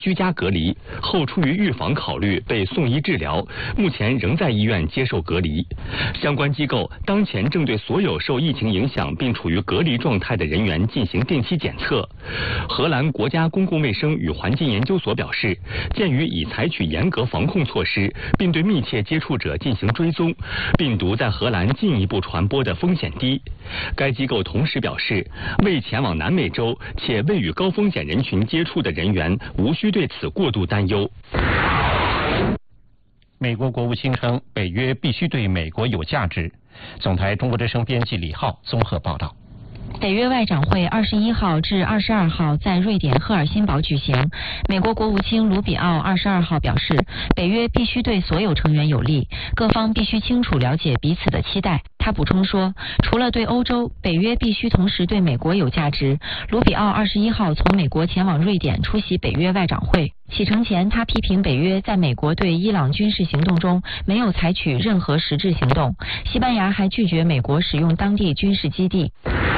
居家隔离，后出于预防考虑被送医治疗，目前仍在医院接受隔离。相关机构当前正对所有受疫情影响并处于隔离状态的人员进行定期检测。荷兰国家公共卫生与环境研究所表示，鉴于已采取严格防控措施，并对密切接触者进行追踪，病毒在荷兰进一步传播的风险低。该机构同时表示，未前往南美洲且未与高风险人群接触的人员无需对此过度担忧。 美国国务卿称，北约必须对美国有价值。总台中国之声编辑李浩综合报道。 北约外长会21号至22号在瑞典赫尔辛堡举行。美国国务卿卢比奥22号表示，北约必须对所有成员有利，各方必须清楚了解彼此的期待。他补充说，除了对欧洲，北约必须同时对美国有价值。卢比奥21号从美国前往瑞典出席北约外长会。启程前，他批评北约在美国对伊朗军事行动中没有采取任何实质行动。西班牙还拒绝美国使用当地军事基地。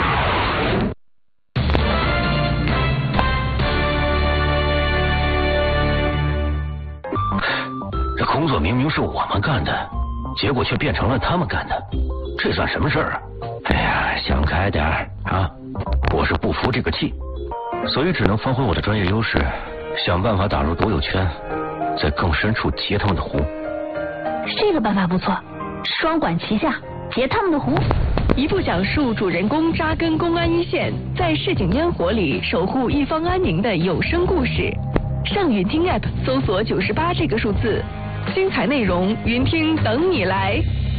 这工作明明是我们干的，结果却变成了他们干的，这算什么事儿啊？哎呀，想开点啊！我是不服这个气，所以只能发挥我的专业优势，想办法打入独有圈，在更深处截他们的湖。 这个办法不错，双管齐下，截他们的湖。 一部讲述主人公扎根公安一线，在市井烟火里守护一方安宁的有声故事。上云听 App 搜索98这个数字，精彩内容云听等你来。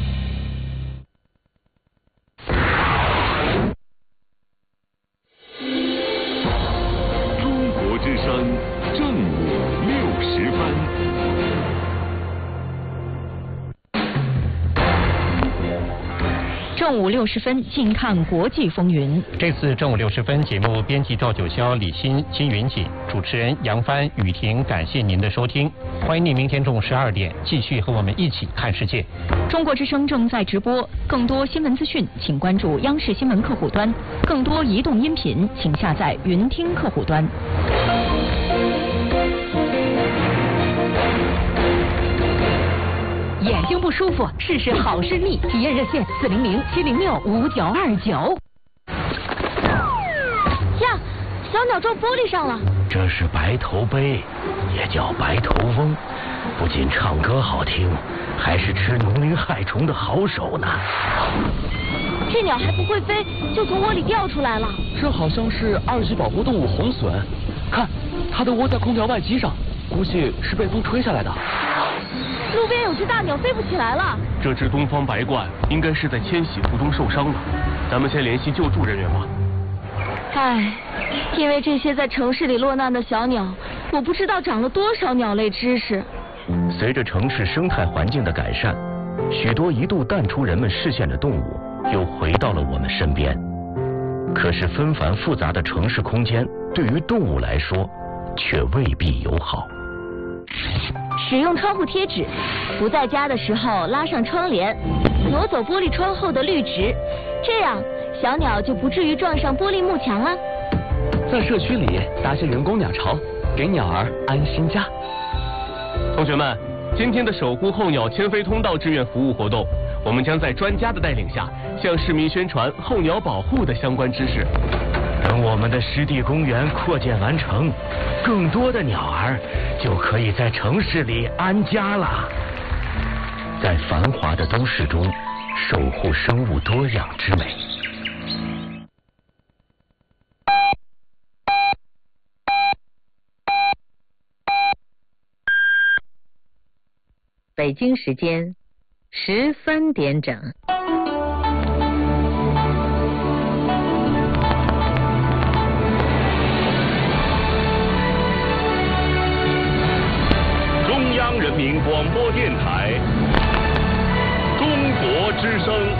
中国之声正午60分。 正午60分，近看国际风云。 这次正午60分节目，编辑赵九霄、李欣、金云锦，主持人杨帆、雨婷，感谢您的收听。欢迎您明天中午12点继续和我们一起看世界。 中国之声正在直播，更多新闻资讯，请关注央视新闻客户端；更多移动音频，请下载云听客户端。 眼睛不舒服，试试好视力体验热线400-706-5929。 呀，小鸟撞玻璃上了。 这是白头鹎，也叫白头翁，不仅唱歌好听，还是吃农林害虫的好手呢。 这鸟还不会飞，就从窝里掉出来了。 这好像是2级保护动物红隼，看，它的窝在空调外机上，估计是被风吹下来的。 路边有只大鸟飞不起来了。 这只东方白鹳应该是在迁徙途中受伤了，咱们先联系救助人员吧。 唉，因为这些在城市里落难的小鸟，我不知道长了多少鸟类知识。 随着城市生态环境的改善，许多一度淡出人们视线的动物又回到了我们身边。可是纷繁复杂的城市空间对于动物来说却未必友好。 使用窗户贴纸，不在家的时候拉上窗帘，挪走玻璃窗后的绿植，这样小鸟就不至于撞上玻璃幕墙了。 在社区里搭些人工鸟巢，给鸟儿安心家。 同学们，今天的守护候鸟迁飞通道志愿服务活动，我们将在专家的带领下，向市民宣传候鸟保护的相关知识。 等我们的湿地公园扩建完成，更多的鸟儿就可以在城市里安家了。在繁华的都市中，守护生物多样之美。 北京时间13点整。 中央人民广播电台，中国之声。